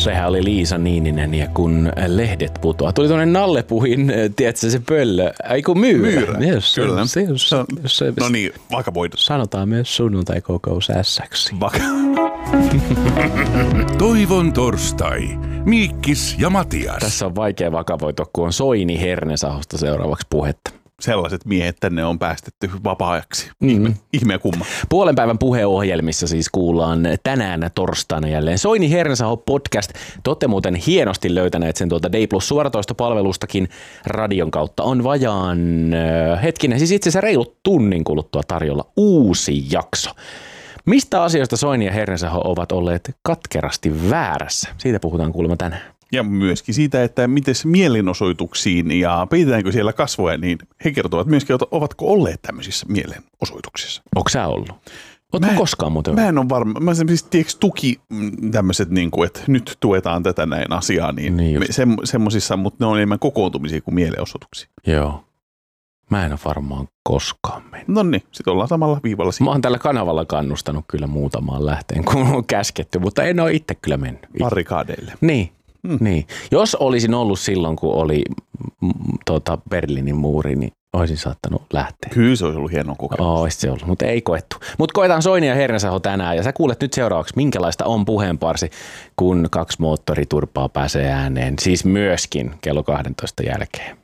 Sehän oli Liisa Niininen ja kun lehdet putoaa. Tuli tuonne Nallepuhin, tiedätkö se pöllö? Ai kun myyrä. Yes, kyllä. No niin, vakavoitu. Sanotaan myös sunnuntai-kokous ässäksi. Toivon torstai. Miikkis ja Matias. Tässä on vaikea vakavoitua, kun on Soini Hernesahosta seuraavaksi puhetta. Sellaiset miehet tänne on päästetty vapaa-ajaksi. Ihme kumma. Puolen päivän puheohjelmissa siis kuullaan tänään torstaina jälleen Soini Hernesaho podcast. Te olette muuten hienosti löytäneet sen tuolta Day Plus suoratoistopalvelustakin radion kautta. On vajaan hetkinen, siis itse asiassa reilut tunnin kuluttua tarjolla uusi jakso. Mistä asioista Soini ja Hernesaho ovat olleet katkerasti väärässä? Siitä puhutaan kuulemma tänään. Ja myöskin siitä, että miten mielenosoituksiin ja peitetäänkö siellä kasvoja, niin he kertovat myöskin, että ovatko olleet tämmöisissä mielenosoituksissa. Onko sä ollut? Oletko koskaan muuten? Mä en ole varma. Mä siis tiedätkö tuki tämmöiset, niin kuin, että nyt tuetaan tätä näin asiaa, niin semmoisissa, mutta ne on enemmän kokoontumisia kuin mielenosoituksia. Joo. Mä en ole varmaan koskaan mennyt. No niin, sit ollaan samalla viivalla siinä. Mä oon tällä kanavalla kannustanut kyllä muutamaan lähteen, kun on käsketty, mutta en ole itse kyllä mennyt. Barrikaadeille. Niin. Niin. Jos olisin ollut silloin, kun oli Berliinin muuri, niin olisin saattanut lähteä. Kyllä se olisi ollut hieno kokemus. Olisi se ollut, mutta ei koettu. Mutta koetaan Soini ja Hernesaho tänään ja sä kuulet nyt seuraavaksi, minkälaista on puheenparsi, kun 2 moottoriturpaa pääsee ääneen. Siis myöskin kello 12 jälkeen.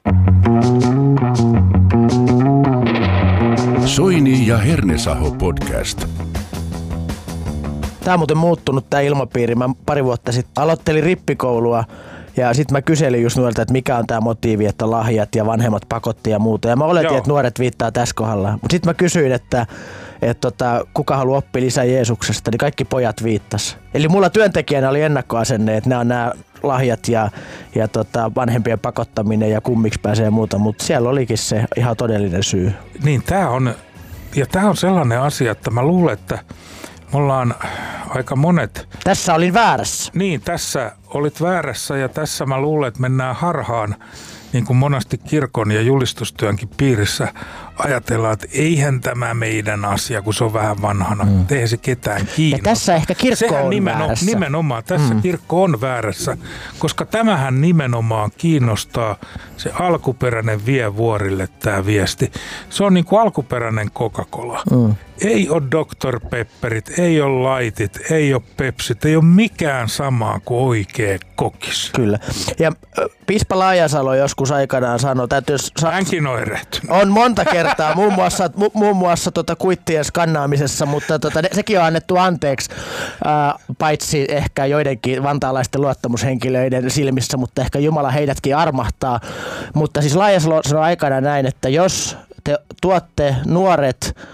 Soini ja Hernesaho podcast. Tämä on muuten muuttunut tämä ilmapiiri. Mä pari vuotta sitten aloittelin rippikoulua ja sitten mä kyselin just nuorilta, että mikä on tämä motiivi, että lahjat ja vanhemmat pakotti ja muuta. Ja mä oletin, että nuoret viittaa tässä kohdalla. Mutta sitten mä kysyin, että kuka haluaa oppia lisää Jeesuksesta, niin kaikki pojat viittas. Eli mulla työntekijänä oli ennakkoasenne, että nämä on nämä lahjat ja vanhempien pakottaminen ja kummiksi pääsee ja muuta, mutta siellä olikin se ihan todellinen syy. Niin, tämä on sellainen asia, että mä luulen, että me ollaan aika monet. Tässä olin väärässä. Niin, tässä olit väärässä ja tässä mä luulen, että mennään harhaan, niin kuin monesti kirkon ja julistustyönkin piirissä ajatellaan, että eihän tämä meidän asia, kun se on vähän vanhana. Eihän se ketään kiinnosta. Ja tässä ehkä kirkko on väärässä. Nimenomaan, tässä kirkko on väärässä, koska tämähän nimenomaan kiinnostaa se alkuperäinen vie vuorille tämä viesti. Se on niin kuin alkuperäinen Coca-Cola. Ei ole Dr. Pepperit, ei ole Lightit, ei ole Pepsit, ei ole mikään samaa kuin oikea kokis. Kyllä. Ja Pispa Laajasalo joskus aikanaan sanoi, että jos hänkin on erehtynyt. On monta kertaa, muun muassa kuittien skannaamisessa, mutta sekin on annettu anteeksi, paitsi ehkä joidenkin vantaalaisten luottamushenkilöiden silmissä, mutta ehkä Jumala heidätkin armahtaa. Mutta siis Laajasalo sanoi aikanaan näin, että jos te tuotte nuoret